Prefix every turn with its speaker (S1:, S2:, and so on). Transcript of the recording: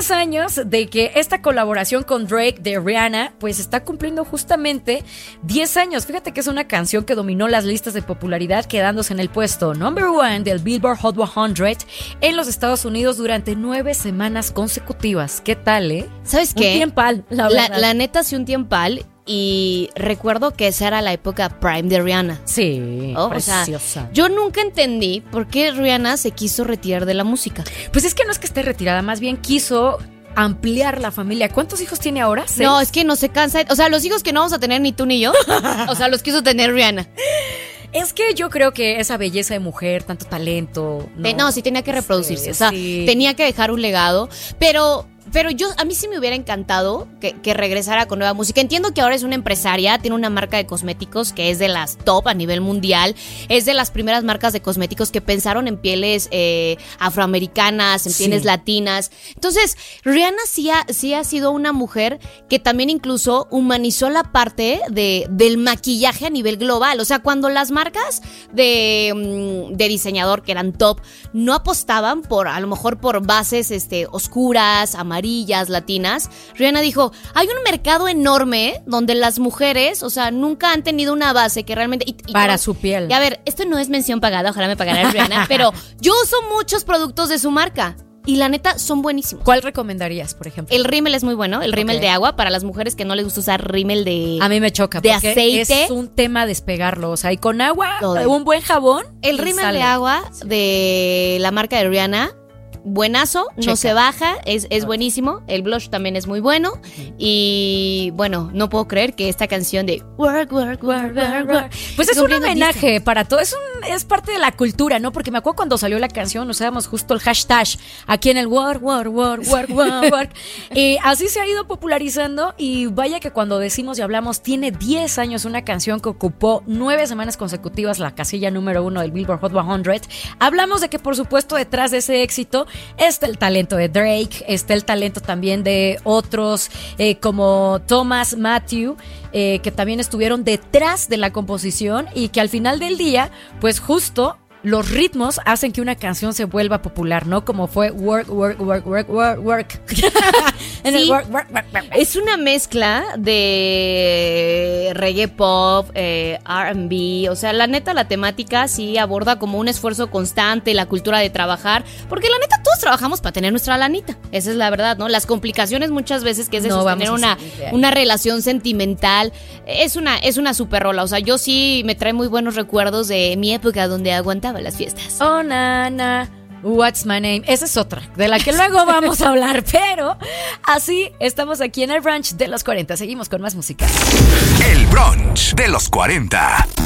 S1: años de que esta colaboración con Drake de Rihanna pues está cumpliendo justamente 10 años. Fíjate que es una canción que dominó las listas de popularidad, quedándose en el puesto number 1 del Billboard Hot 100 en los Estados Unidos durante 9 semanas consecutivas. ¿Qué tal,
S2: ¿Sabes qué?
S1: Un tiempal,
S2: la neta sí un tiempal. Y recuerdo que esa era la época prime de Rihanna.
S1: Sí, preciosa.
S2: O sea, yo nunca entendí por qué Rihanna se quiso retirar de la música.
S1: Pues es que no es que esté retirada, más bien quiso ampliar la familia. ¿Cuántos hijos tiene ahora? 6.
S2: No, es que no se cansa. O sea, los hijos que no vamos a tener ni tú ni yo, o sea, los quiso tener Rihanna.
S1: Es que yo creo que esa belleza de mujer, tanto talento...
S2: No, sí tenía que reproducirse.
S1: Sí,
S2: o sea,
S1: sí.
S2: tenía que dejar un legado. Pero a mí sí me hubiera encantado que regresara con nueva música. Entiendo que ahora es una empresaria, tiene una marca de cosméticos que es de las top a nivel mundial. Es de las primeras marcas de cosméticos que pensaron en pieles afroamericanas, en pieles latinas. Entonces, Rihanna sí ha sido una mujer que también incluso humanizó la parte del maquillaje a nivel global. O sea, cuando las marcas de diseñador que eran top no apostaban a lo mejor por bases oscuras, amarillas, latinas, Rihanna dijo, hay un mercado enorme donde las mujeres, o sea, nunca han tenido una base que realmente...
S1: para su piel.
S2: Y a ver, esto no es mención pagada, ojalá me pagara Rihanna, pero yo uso muchos productos de su marca. Y la neta, son buenísimos.
S1: ¿Cuál recomendarías, por ejemplo?
S2: El rímel es muy bueno, el rímel de agua, para las mujeres que no les gusta usar rímel de...
S1: A mí me choca,
S2: de
S1: porque
S2: aceite.
S1: Es un tema despegarlo, o sea, y con agua, un buen jabón.
S2: El rímel de agua de la marca de Rihanna, buenazo, no se baja, es buenísimo. El blush también es muy bueno. Y bueno, no puedo creer que esta canción de work, work, work, work, work,
S1: pues es un homenaje para todo, es parte de la cultura, ¿no? Porque me acuerdo cuando salió la canción, usábamos justo el hashtag aquí en el work, work, work, work, work, work. Así se ha ido popularizando y vaya que cuando decimos y hablamos, tiene 10 años una canción que ocupó 9 semanas consecutivas la casilla número 1 del Billboard Hot 100. Hablamos de que por supuesto detrás de ese éxito está el talento de Drake, está el talento también de otros como Thomas Matthew, que también estuvieron detrás de la composición y que al final del día, pues justo los ritmos hacen que una canción se vuelva popular, ¿no? Como fue Work, Work, Work, Work, Work, Work.
S2: Sí, es una mezcla de reggae pop, R&B, o sea, la neta la temática sí aborda como un esfuerzo constante, la cultura de trabajar, porque la neta todos trabajamos para tener nuestra lanita, esa es la verdad, ¿no? Las complicaciones muchas veces que es de sostener una relación sentimental, es una super rola, o sea, yo sí me trae muy buenos recuerdos de mi época donde aguantaba las fiestas.
S1: Oh, nana, what's my name? Esa es otra, de la que luego vamos a hablar, pero así estamos aquí en el brunch de los 40. Seguimos con más música.
S3: El brunch de los 40.